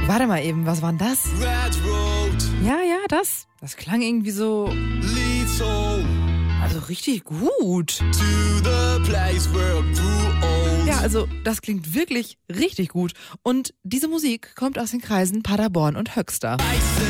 Warte mal eben, was war denn das? Red Road Ja, das. Das klang irgendwie so, leads home also richtig gut. to the place where I grew old. Ja, also das klingt wirklich richtig gut. Und diese Musik kommt aus den Kreisen Paderborn und Höxter.